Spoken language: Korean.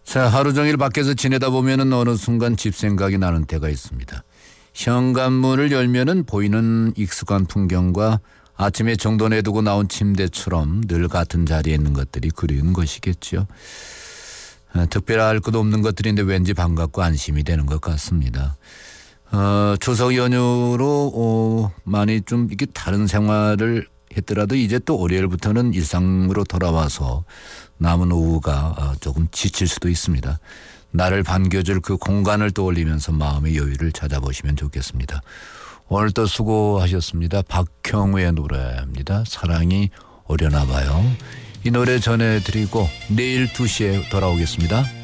자, 하루 종일 밖에서 지내다 보면은 어느 순간 집 생각이 나는 때가 있습니다. 현관문을 열면은 보이는 익숙한 풍경과 아침에 정돈해두고 나온 침대처럼 늘 같은 자리에 있는 것들이 그리운 것이겠죠. 특별할 것도 없는 것들인데 왠지 반갑고 안심이 되는 것 같습니다. 추석 연휴로 많이 좀 이렇게 다른 생활을 했더라도 이제 또 월요일부터는 일상으로 돌아와서 남은 오후가 조금 지칠 수도 있습니다. 나를 반겨줄 그 공간을 떠올리면서 마음의 여유를 찾아보시면 좋겠습니다. 오늘 또 수고하셨습니다. 박형우의 노래입니다. 사랑이 어려나 봐요. 이 노래 전해드리고 내일 2시에 돌아오겠습니다.